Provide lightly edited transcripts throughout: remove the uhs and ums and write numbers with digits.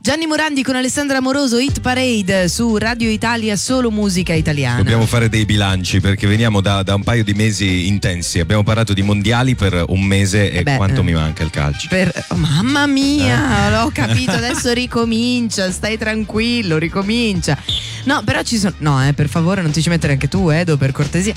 Gianni Morandi con Alessandra Amoroso, Hit Parade su Radio Italia, solo musica italiana. Dobbiamo fare dei bilanci perché veniamo da un paio di mesi intensi. Abbiamo parlato di mondiali per un mese e quanto mi manca il calcio. Mamma mia, l'ho capito, adesso ricomincia, stai tranquillo, ricomincia. No, però ci sono. No, per favore, non ti ci mettere anche tu, Edo, per cortesia.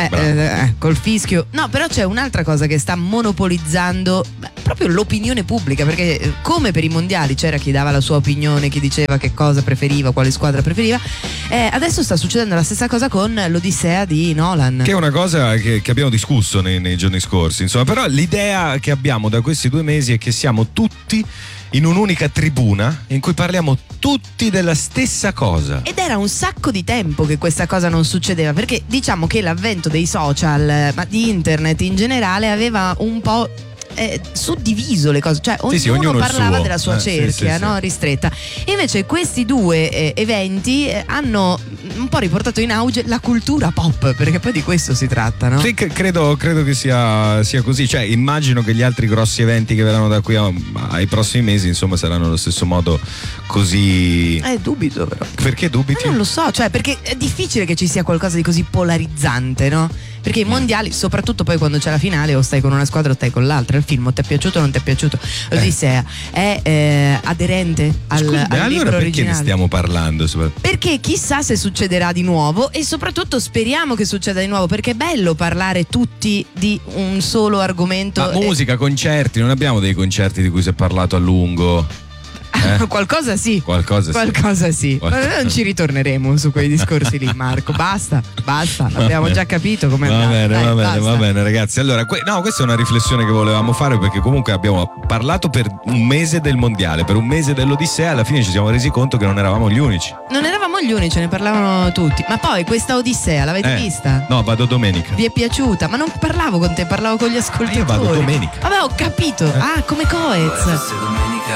Col fischio. No, però c'è un'altra cosa che sta monopolizzando proprio l'opinione pubblica, perché come per i mondiali c'era chi dava la sua opinione, chi diceva che cosa preferiva, quale squadra preferiva, adesso sta succedendo la stessa cosa con l'Odissea di Nolan, che è una cosa che abbiamo discusso nei giorni scorsi, insomma. Però l'idea che abbiamo da questi 2 mesi è che siamo tutti in un'unica tribuna in cui parliamo tutti della stessa cosa. Ed era un sacco di tempo che questa cosa non succedeva, perché diciamo che l'avvento dei social, ma di internet in generale, aveva un po' suddiviso le cose, cioè ognuno parlava della sua cerchia, no? Ristretta. E invece questi 2 eventi hanno un po' riportato in auge la cultura pop, perché poi di questo si tratta, no? Sì, credo che sia così. Cioè, immagino che gli altri grossi eventi che verranno da qui ai prossimi mesi, insomma, saranno allo stesso modo così. Dubito però. Perché dubiti? Non lo so, cioè, perché è difficile che ci sia qualcosa di così polarizzante, no? Perché i mondiali, soprattutto poi quando c'è la finale, o stai con una squadra o stai con l'altra. Il film ti è piaciuto o non ti è piaciuto? L'Odissea è aderente al allora libro perché originale? Ne stiamo parlando? Perché chissà se succederà di nuovo, e soprattutto speriamo che succeda di nuovo, perché è bello parlare tutti di un solo argomento. Ma musica, concerti, non abbiamo dei concerti di cui si è parlato a lungo? Qualcosa sì. Qualcosa sì. Ma noi non ci ritorneremo su quei discorsi lì, Marco. Basta. Abbiamo già capito come va bene, ragazzi. Allora, questa è una riflessione che volevamo fare, perché comunque abbiamo parlato per un mese del mondiale, per un mese dell'Odissea, alla fine ci siamo resi conto che non eravamo gli unici. Non eravamo gli unici, ne parlavano tutti. Ma poi questa Odissea l'avete vista? No, vado domenica. Vi è piaciuta? Ma non parlavo con te, parlavo con gli ascoltatori. Io vado domenica. Vabbè, ho capito. Come Coez.